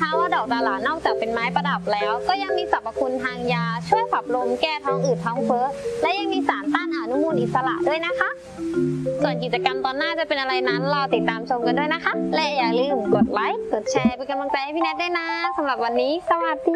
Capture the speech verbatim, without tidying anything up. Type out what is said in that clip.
นะคะว่าดอกดาหลานอกจากเป็นไม้ประดับแล้วก็ยังมีสรรพคุณทางยาช่วยขับลมแก้ท้องอืดท้องเฟ้อและยังมีสารต้านอนุมูลอิสระด้วยนะคะส่วนกิจกรรมตอนหน้าจะเป็นอะไรนั้นรอติดตามชมกันด้วยนะคะและอย่าลืมกดไลค์กดแชร์เป็นกำลังใจให้พี่แนทด้วยนะสำหรับวันนี้สวัสดี